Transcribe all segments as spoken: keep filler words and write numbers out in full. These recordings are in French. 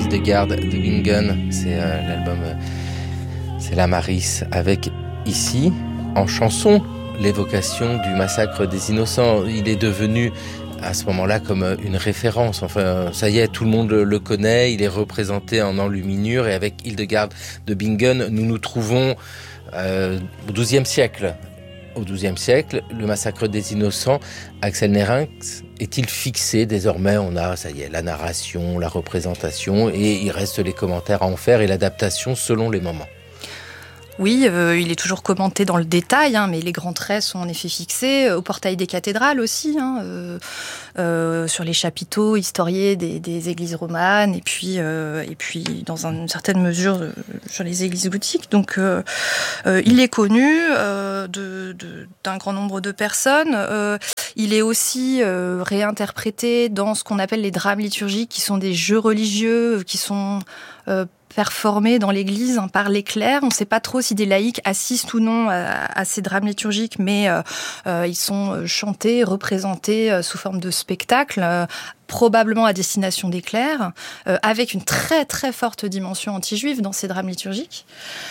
Hildegard de Bingen, c'est euh, l'album, euh, c'est la Maris, avec ici, en chanson, l'évocation du massacre des innocents. Il est devenu à ce moment-là comme une référence. Enfin, ça y est, tout le monde le connaît, il est représenté en enluminure, et avec Hildegard de Bingen, nous nous trouvons euh, au douzième siècle. Au douzième siècle, le massacre des innocents, Axel Nerinx, est-il fixé? Désormais, on a, ça y est, la narration, la représentation, et il reste les commentaires à en faire et l'adaptation selon les moments. Oui, euh, il est toujours commenté dans le détail, hein, mais les grands traits sont en effet fixés. Au portail des cathédrales aussi, hein, euh, euh, sur les chapiteaux historiés des, des églises romanes, et puis, euh, et puis dans une certaine mesure euh, sur les églises gothiques. Donc, euh, euh, il est connu euh, de, de, d'un grand nombre de personnes. Euh, il est aussi euh, réinterprété dans ce qu'on appelle les drames liturgiques, qui sont des jeux religieux, qui sont euh, performés dans l'église hein, par les clercs. On ne sait pas trop si des laïcs assistent ou non à, à ces drames liturgiques, mais euh, euh, ils sont chantés, représentés euh, sous forme de spectacle, euh, probablement à destination des clercs, euh, avec une très très forte dimension anti-juive dans ces drames liturgiques.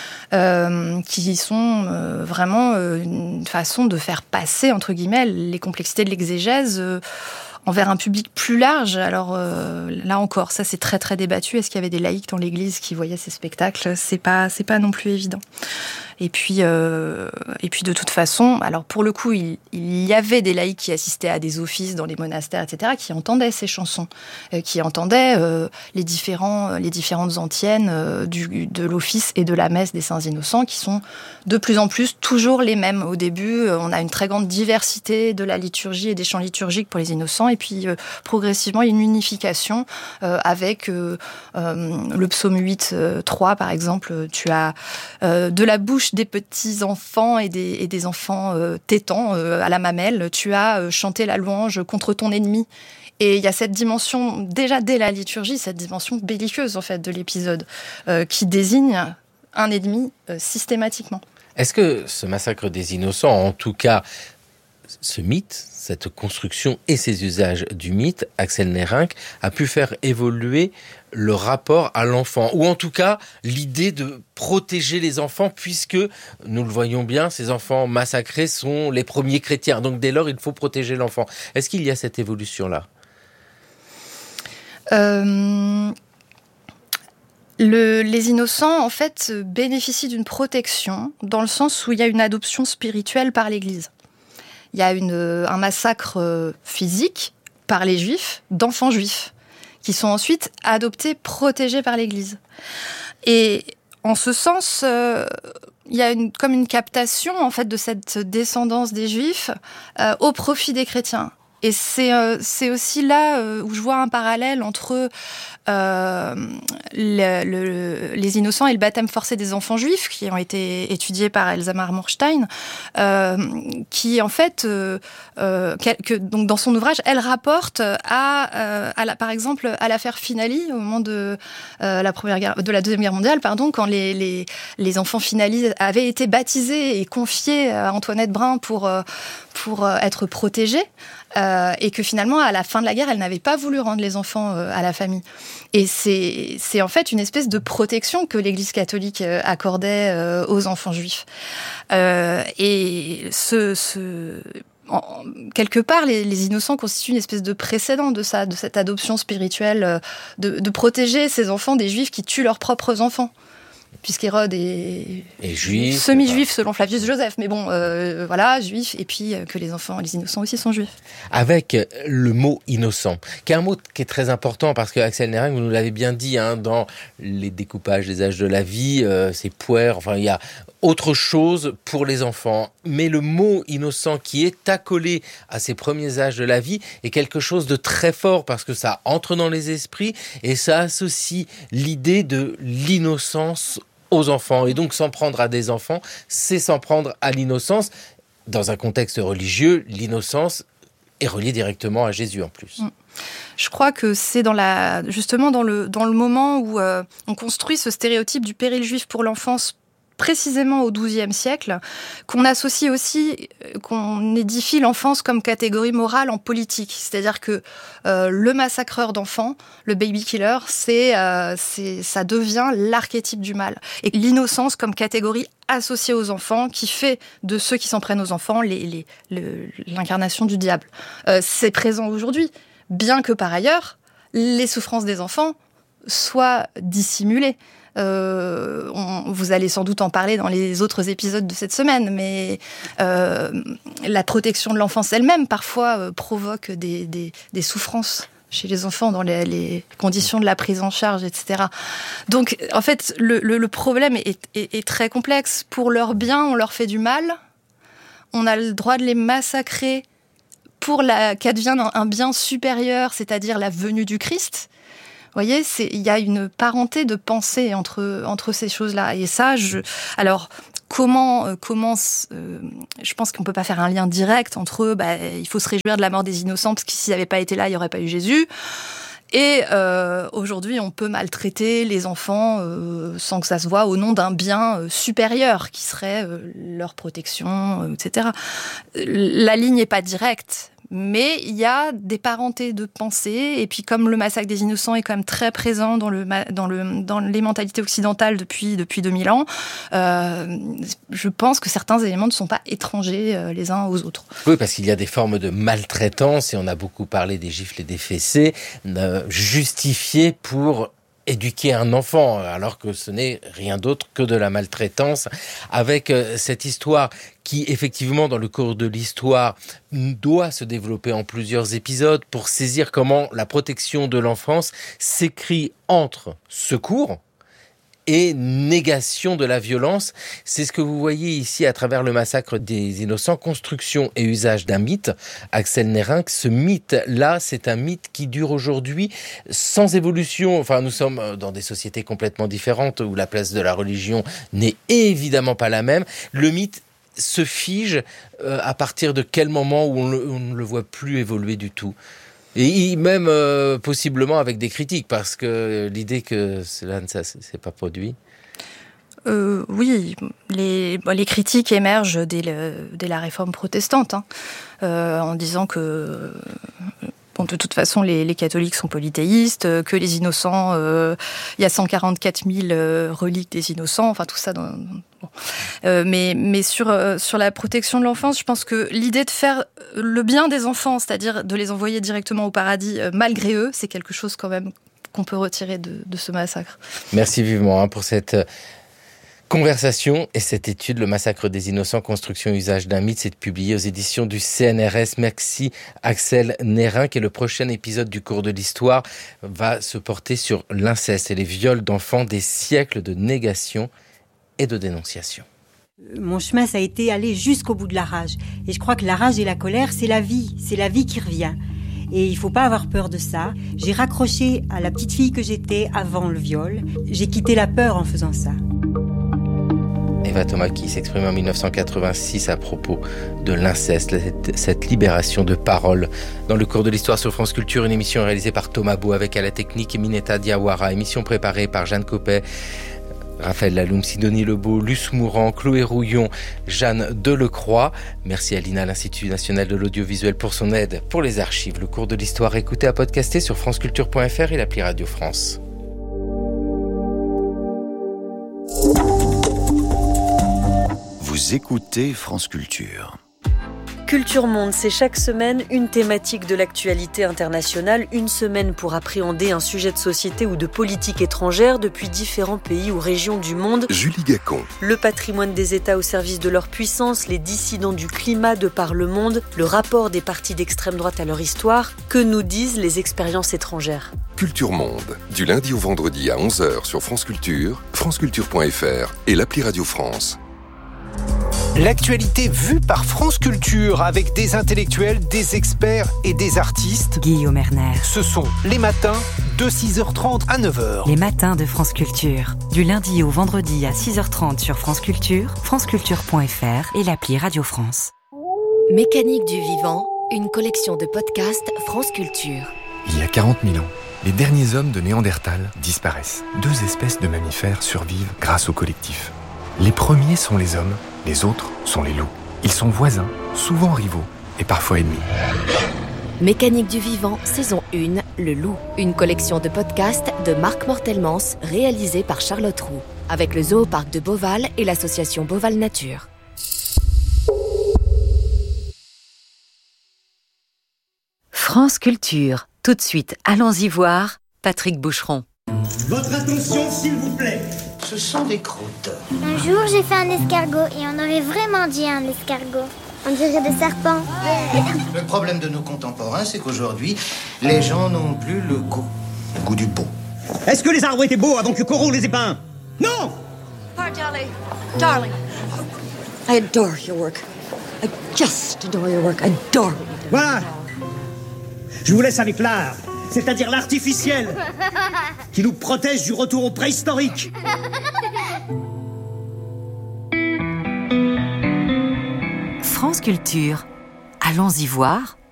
Euh, qui sont euh, vraiment euh, une façon de faire passer, entre guillemets, les complexités de l'exégèse euh, envers un public plus large. Alors euh, là encore, ça c'est très très débattu. Est-ce qu'il y avait des laïcs dans l'église qui voyaient ces spectacles ? C'est pas, c'est pas non plus évident. Et puis, euh, et puis de toute façon, alors pour le coup, il, il y avait des laïcs qui assistaient à des offices dans les monastères, et cetera, qui entendaient ces chansons, euh, qui entendaient euh, les, différents, les différentes antiennes euh, du, de l'office et de la messe des Saints Innocents, qui sont de plus en plus toujours les mêmes. Au début, on a une très grande diversité de la liturgie et des chants liturgiques pour les innocents, et puis euh, progressivement, il y a une unification euh, avec euh, euh, le psaume huit, euh, trois, par exemple. Tu as euh, de la bouche des petits enfants et des, et des enfants euh, tétants euh, à la mamelle, tu as euh, chanté la louange contre ton ennemi. Et il y a cette dimension, déjà dès la liturgie, cette dimension belliqueuse en fait de l'épisode, euh, qui désigne un ennemi euh, systématiquement. Est-ce que ce massacre des innocents, en tout cas ce mythe, cette construction et ces usages du mythe, Axel Nerinx, a pu faire évoluer le rapport à l'enfant, ou en tout cas l'idée de protéger les enfants, puisque, nous le voyons bien, ces enfants massacrés sont les premiers chrétiens, donc dès lors il faut protéger l'enfant. Est-ce qu'il y a cette évolution-là ? euh... Le, les innocents, en fait, bénéficient d'une protection, dans le sens où il y a une adoption spirituelle par l'Église. Il y a une, un massacre physique par les Juifs, d'enfants juifs, qui sont ensuite adoptés, protégés par l'Église. Et en ce sens, euh, il y a une, comme une captation en fait de cette descendance des Juifs euh, au profit des chrétiens. Et c'est, euh, c'est aussi là euh, où je vois un parallèle entre euh, le, le, les innocents et le baptême forcé des enfants juifs, qui ont été étudiés par Elsa Marmorstein, euh, qui en fait, euh, euh, que, donc dans son ouvrage, elle rapporte à, euh, à la, par exemple, à l'affaire Finali au moment de euh, la première guerre, de la deuxième guerre mondiale, pardon, quand les les, les enfants Finali avaient été baptisés et confiés à Antoinette Brun pour euh, pour être protégés. Euh, et que finalement, à la fin de la guerre, elle n'avait pas voulu rendre les enfants euh, à la famille. Et c'est, c'est en fait une espèce de protection que l'Église catholique euh, accordait euh, aux enfants juifs. Euh, et ce, ce, en, quelque part, les, les innocents constituent une espèce de précédent de ça, de cette adoption spirituelle, euh, de, de protéger ces enfants des juifs qui tuent leurs propres enfants. Puisqu'Hérode est, est juif, semi-juif selon Flavius Joseph, mais bon, euh, voilà, juif, et puis euh, que les enfants, les innocents aussi sont juifs. Avec le mot innocent, qui est un mot qui est très important, parce que Axel Nerinx, vous nous l'avez bien dit, hein, dans les découpages des âges de la vie, euh, c'est puer, enfin il y a autre chose pour les enfants. Mais le mot innocent qui est accolé à ces premiers âges de la vie est quelque chose de très fort, parce que ça entre dans les esprits et ça associe l'idée de l'innocence aux enfants. Et donc s'en prendre à des enfants, c'est s'en prendre à l'innocence. Dans un contexte religieux, l'innocence est reliée directement à Jésus en plus. Je crois que c'est dans la, justement dans le, dans le moment où euh, on construit ce stéréotype du péril juif pour l'enfance précisément au douzième siècle, qu'on associe aussi, qu'on édifie l'enfance comme catégorie morale en politique. C'est-à-dire que euh, le massacreur d'enfants, le baby killer, c'est, euh, c'est, ça devient l'archétype du mal. Et l'innocence comme catégorie associée aux enfants, qui fait de ceux qui s'en prennent aux enfants les, les, le, l'incarnation du diable. Euh, c'est présent aujourd'hui, bien que par ailleurs, les souffrances des enfants soient dissimulées. Euh, on, vous allez sans doute en parler dans les autres épisodes de cette semaine, mais euh, la protection de l'enfance elle-même, parfois, euh, provoque des, des, des souffrances chez les enfants dans les, les conditions de la prise en charge, et cetera. Donc, en fait, le, le, le problème est, est, est très complexe. Pour leur bien, on leur fait du mal. On a le droit de les massacrer pour la, qu'advienne un, un bien supérieur, c'est-à-dire la venue du Christ. Vous voyez, il y a une parenté de pensée entre, entre ces choses-là. Et ça, je, alors, comment, euh, comment euh, je pense qu'on ne peut pas faire un lien direct entre, bah, il faut se réjouir de la mort des innocents, parce que s'ils n'avaient pas été là, il n'y aurait pas eu Jésus. Et euh, aujourd'hui, on peut maltraiter les enfants euh, sans que ça se voie au nom d'un bien euh, supérieur, qui serait euh, leur protection, euh, et cetera. La ligne n'est pas directe. Mais il y a des parentés de pensée, et puis comme le massacre des innocents est quand même très présent dans, le, dans, le, dans les mentalités occidentales depuis, depuis deux mille ans, euh, je pense que certains éléments ne sont pas étrangers euh, les uns aux autres. Oui, parce qu'il y a des formes de maltraitance, et on a beaucoup parlé des gifles et des fessées, euh, justifiées pour éduquer un enfant, alors que ce n'est rien d'autre que de la maltraitance, avec euh, cette histoire qui, effectivement, dans le cours de l'histoire, doit se développer en plusieurs épisodes pour saisir comment la protection de l'enfance s'écrit entre secours et négation de la violence. C'est ce que vous voyez ici à travers le massacre des innocents, construction et usage d'un mythe. Axel Nérin, ce mythe-là, c'est un mythe qui dure aujourd'hui sans évolution. Enfin, nous sommes dans des sociétés complètement différentes où la place de la religion n'est évidemment pas la même. Le mythe se fige euh, à partir de quel moment où on, le, on ne le voit plus évoluer du tout ? Et même euh, possiblement avec des critiques, parce que l'idée que cela ne s'est pas produit. Euh, oui, les, les critiques émergent dès, le, dès la réforme protestante, hein, euh, en disant que bon, de toute façon les, les catholiques sont polythéistes, que les innocents, euh, il y a cent quarante-quatre mille euh, reliques des innocents, enfin tout ça dans... Bon. Euh, mais mais sur, euh, sur la protection de l'enfance, je pense que l'idée de faire le bien des enfants, c'est-à-dire de les envoyer directement au paradis euh, malgré eux, c'est quelque chose quand même qu'on peut retirer de, de ce massacre. Merci vivement hein, pour cette conversation et cette étude. Le massacre des innocents, construction et usage d'un mythe, c'est publié aux éditions du C N R S. Merci Axel Nérin, et le prochain épisode du cours de l'histoire va se porter sur l'inceste et les viols d'enfants, des siècles de négation et de dénonciation. Mon chemin, ça a été aller jusqu'au bout de la rage. Et je crois que la rage et la colère, c'est la vie. C'est la vie qui revient. Et il faut pas avoir peur de ça. J'ai raccroché à la petite fille que j'étais avant le viol. J'ai quitté la peur en faisant ça. Eva Thomas qui s'exprime en dix-neuf cent quatre-vingt-six à propos de l'inceste, cette libération de parole. Dans le cours de l'histoire sur France Culture, une émission réalisée par Thomas Beau avec à la technique Mineta Diawara, émission préparée par Jeanne Copet, Raphaël Laloum, Sidonie Lebeau, Luce Mourant, Chloé Rouillon, Jeanne Delecroix. Merci à l'I N A, l'Institut National de l'Audiovisuel, pour son aide pour les archives. Le cours de l'histoire écouté à podcaster sur franceculture point f r et l'appli Radio France. Vous écoutez France Culture. Culture Monde, c'est chaque semaine une thématique de l'actualité internationale, une semaine pour appréhender un sujet de société ou de politique étrangère depuis différents pays ou régions du monde. Julie Gacon. Le patrimoine des États au service de leur puissance, les dissidents du climat de par le monde, le rapport des partis d'extrême droite à leur histoire, que nous disent les expériences étrangères. Culture Monde, du lundi au vendredi à onze heures sur France Culture, franceculture point f r et l'appli Radio France. L'actualité vue par France Culture avec des intellectuels, des experts et des artistes. Guillaume Erner. Ce sont les matins de six heures trente à neuf heures. Les matins de France Culture. Du lundi au vendredi à six heures trente sur France Culture, franceculture point f r et l'appli Radio France. Mécanique du vivant, une collection de podcasts France Culture. Il y a quarante mille ans, les derniers hommes de Néandertal disparaissent. Deux espèces de mammifères survivent grâce au collectif. Les premiers sont les hommes, les autres sont les loups. Ils sont voisins, souvent rivaux et parfois ennemis. Mécanique du vivant, saison un, Le Loup. Une collection de podcasts de Marc Mortelmans, réalisée par Charlotte Roux, avec le Zooparc de Beauval et l'association Beauval Nature. France Culture. Tout de suite, allons-y voir Patrick Boucheron. Votre attention, s'il vous plaît. Ce sont des croûtes. Un jour, j'ai fait un escargot et on aurait vraiment dit un escargot. On dirait des serpents. Le problème de nos contemporains, c'est qu'aujourd'hui, les gens n'ont plus le goût. Le goût du beau. Est-ce que les arbres étaient beaux avant que Corot les ait peints? Non! Oh, darling, darling. I adore your work. I just adore your work. I adore it. Voilà. Je vous laisse avec l'art, c'est-à-dire l'artificiel, qui nous protège du retour au préhistorique. France Culture. Allons-y voir